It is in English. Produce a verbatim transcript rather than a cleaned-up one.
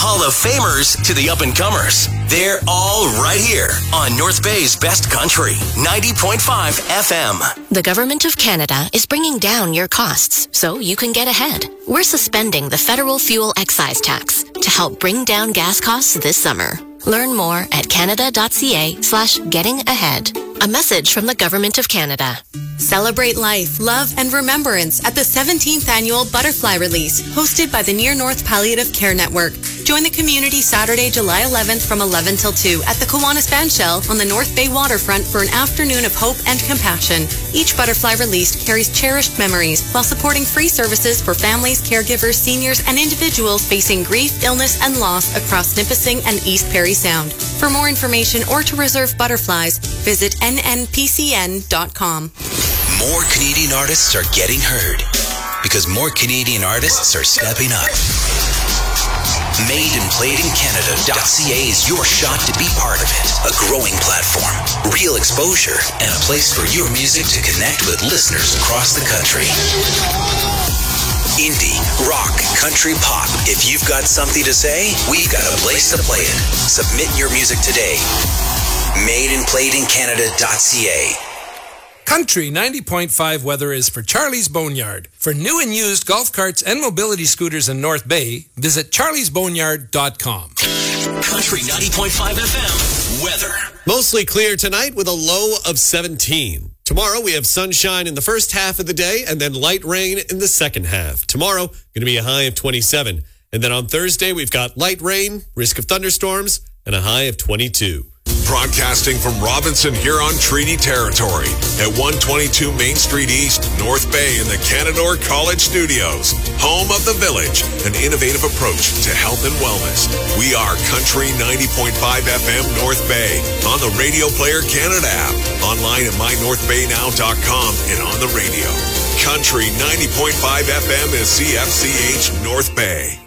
Hall of Famers to the up-and-comers. They're all right here on North Bay's Best Country, ninety point five F M. The Government of Canada is bringing down your costs so you can get ahead. We're suspending the federal fuel excise tax to help bring down gas costs this summer. Learn more at canada.ca slash getting ahead. A message from the Government of Canada. Celebrate life, love, and remembrance at the seventeenth Annual Butterfly Release, hosted by the Near North Palliative Care Network. Join the community Saturday, July eleventh from eleven till two at the Kiwanis Bandshell on the North Bay waterfront for an afternoon of hope and compassion. Each Butterfly Released carries cherished memories while supporting free services for families, caregivers, seniors, and individuals facing grief, illness, and loss across Nipissing and East Perry Sound. For more information or to reserve butterflies, visit N N P C N dot com. More Canadian artists are getting heard because more Canadian artists are stepping up. made and played in Canada dot C A is your shot to be part of it. A growing platform, real exposure, and a place for your music to connect with listeners across the country. Indie, rock, country, pop. If you've got something to say, we've got a place to play it. Submit your music today. made and played in Canada dot C A. Country ninety point five weather is for Charlie's Boneyard. For new and used golf carts and mobility scooters in North Bay, visit charlies boneyard dot com. Country ninety point five F M weather. Mostly clear tonight with a low of seventeen. Tomorrow we have sunshine in the first half of the day and then light rain in the second half. Tomorrow going to be a high of twenty-seven. And then on Thursday we've got light rain, risk of thunderstorms, and a high of twenty-two. Broadcasting from Robinson Huron Treaty Territory at one twenty-two Main Street East, North Bay in the Canadore College Studios. Home of the Village, an innovative approach to health and wellness. We are Country ninety point five F M North Bay on the Radio Player Canada app, online at my north bay now dot com and on the radio. Country ninety point five F M is C F C H North Bay.